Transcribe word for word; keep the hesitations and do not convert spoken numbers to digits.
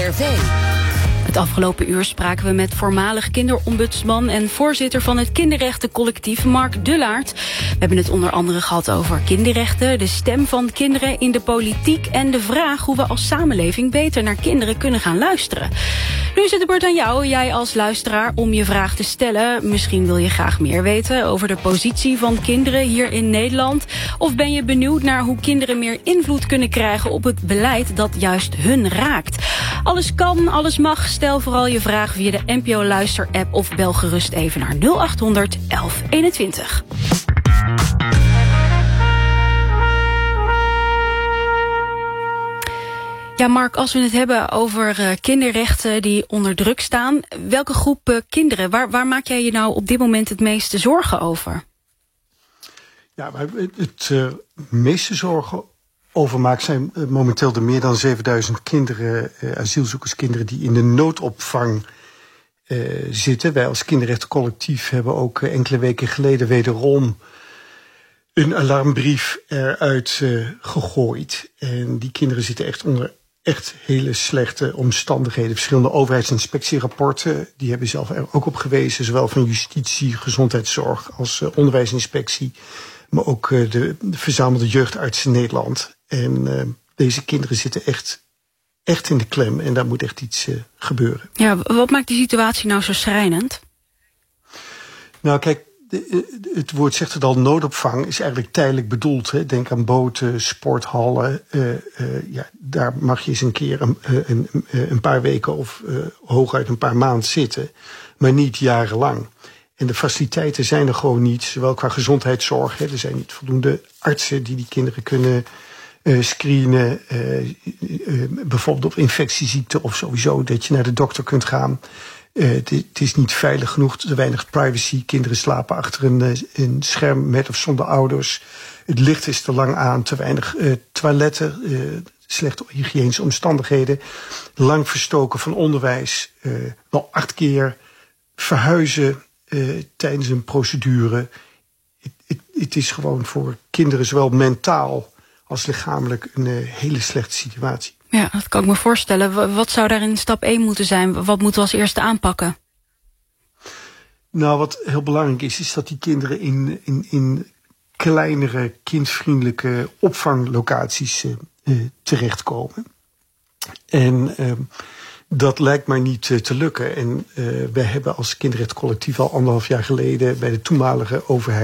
R V. Het afgelopen uur spraken we met voormalig kinderombudsman en voorzitter van het kinderrechtencollectief Mark Dullaert. We hebben het onder andere gehad over kinderrechten, de stem van kinderen in de politiek en de vraag hoe we als samenleving beter naar kinderen kunnen gaan luisteren. Nu is het de beurt aan jou, jij als luisteraar, om je vraag te stellen. Misschien wil je graag meer weten over de positie van kinderen hier in Nederland. Of ben je benieuwd naar hoe kinderen meer invloed kunnen krijgen op het beleid dat juist hun raakt. Alles kan, alles mag. Stel vooral je vraag via de N P O Luister app of bel gerust even naar nul acht honderd elf eenentwintig. Ja, Mark, als we het hebben over uh, kinderrechten die onder druk staan, welke groep uh, kinderen, waar, waar maak jij je nou op dit moment het meeste zorgen over? Ja, maar het, het uh, meeste zorgen over maak zijn uh, momenteel de meer dan zevenduizend kinderen, uh, asielzoekerskinderen die in de noodopvang uh, zitten. Wij als kinderrechtencollectief hebben ook uh, enkele weken geleden wederom een alarmbrief eruit uh, gegooid. En die kinderen zitten echt onder echt hele slechte omstandigheden. Verschillende overheidsinspectierapporten, die hebben zelf er ook op gewezen, zowel van justitie, gezondheidszorg als uh, onderwijsinspectie, maar ook uh, de, de verzamelde jeugdartsen in Nederland. En uh, deze kinderen zitten echt, echt in de klem en daar moet echt iets uh, gebeuren. Ja, wat maakt die situatie nou zo schrijnend? Nou, kijk, het woord zegt het al, noodopvang is eigenlijk tijdelijk bedoeld. Hè. Denk aan boten, sporthallen. Uh, uh, ja, daar mag je eens een keer een, een, een paar weken of uh, hooguit een paar maanden zitten. Maar niet jarenlang. En de faciliteiten zijn er gewoon niet, zowel qua gezondheidszorg. Hè. Er zijn niet voldoende artsen die die kinderen kunnen uh, screenen. Uh, uh, bijvoorbeeld op infectieziekten of sowieso dat je naar de dokter kunt gaan. Uh, het, het is niet veilig genoeg, te weinig privacy. Kinderen slapen achter een, een scherm met of zonder ouders. Het licht is te lang aan, te weinig uh, toiletten, uh, slechte hygiënische omstandigheden. Lang verstoken van onderwijs, uh, wel acht keer verhuizen uh, tijdens een procedure. Het, het, het is gewoon voor kinderen zowel mentaal als lichamelijk een uh, hele slechte situatie. Ja, dat kan ik me voorstellen. Wat zou daar in stap één moeten zijn? Wat moeten we als eerste aanpakken? Nou, wat heel belangrijk is, is dat die kinderen in, in, in kleinere, kindvriendelijke opvanglocaties uh, terechtkomen. En uh, dat lijkt maar niet uh, te lukken. En uh, wij hebben als kinderrechtencollectief al anderhalf jaar geleden bij de toenmalige overheid